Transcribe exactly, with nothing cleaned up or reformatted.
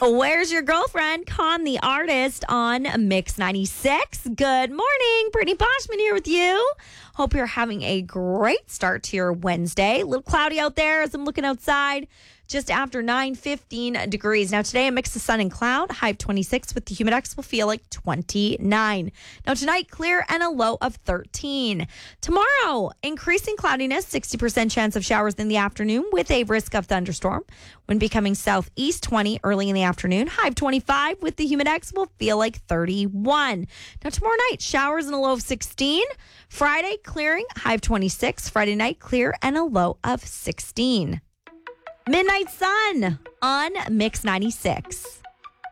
Where's Your Girlfriend? Con the Artist on Mix ninety-six. Good morning. Brittany Boschman here with you. Hope you're having a great start to your Wednesday. A little cloudy out there as I'm looking outside. Just after nine fifteen degrees. Now today a mix of sun and cloud, high of twenty-six with the humidex will feel like twenty-nine. Now tonight clear and a low of thirteen. Tomorrow increasing cloudiness, sixty percent chance of showers in the afternoon with a risk of thunderstorm. When becoming southeast, twenty early in the afternoon, high of twenty-five with the humidex will feel like thirty-one. Now tomorrow night showers and a low of sixteen. Friday clearing, high of twenty-six. Friday night clear and a low of sixteen. Midnight Sun on Mix ninety-six.